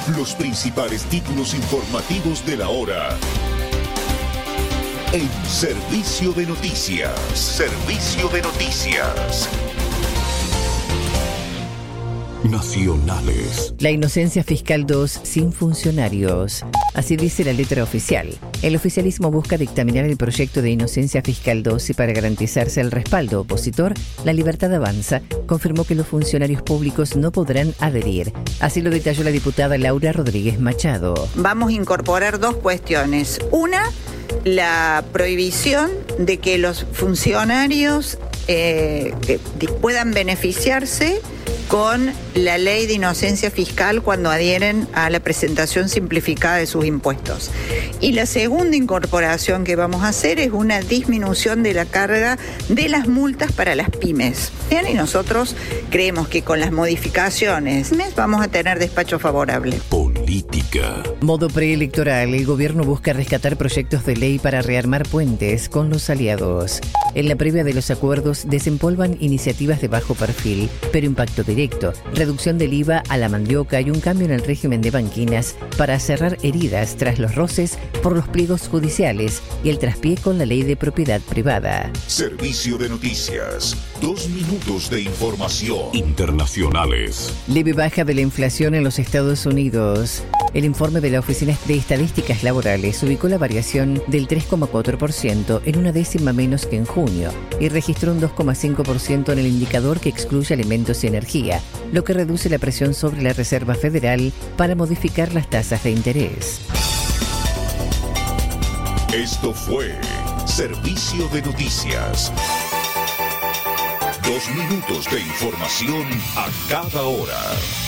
Los principales títulos informativos de la hora. En Servicio de Noticias. Servicio de Noticias. Nacionales. La inocencia fiscal 2 sin funcionarios. Así dice la letra oficial. El oficialismo busca dictaminar el proyecto de inocencia fiscal 2 y para garantizarse el respaldo opositor, La Libertad Avanza confirmó que los funcionarios públicos no podrán adherir. Así lo detalló la diputada Laura Rodríguez Machado. Vamos a incorporar dos cuestiones. Una, la prohibición de que los funcionarios puedan beneficiarse con la ley de inocencia fiscal cuando adhieren a la presentación simplificada de sus impuestos. Y la segunda incorporación que vamos a hacer es una disminución de la carga de las multas para las pymes. Y nosotros creemos que con las modificaciones vamos a tener despacho favorable. Política. Modo preelectoral, el gobierno busca rescatar proyectos de ley para rearmar puentes con los aliados. En la previa de los acuerdos desempolvan iniciativas de bajo perfil, pero impacto directo, reducción del IVA a la mandioca y un cambio en el régimen de banquinas para cerrar heridas tras los roces por los pliegos judiciales y el traspié con la ley de propiedad privada. Servicio de Noticias. 2 minutos de información. Internacionales. Leve baja de la inflación en los Estados Unidos. El informe de la Oficina de Estadísticas Laborales ubicó la variación del 3,4% en una décima menos que en junio y registró un 2,5% en el indicador que excluye alimentos y energía, lo que reduce la presión sobre la Reserva Federal para modificar las tasas de interés. Esto fue Servicio de Noticias. 2 minutos de información a cada hora.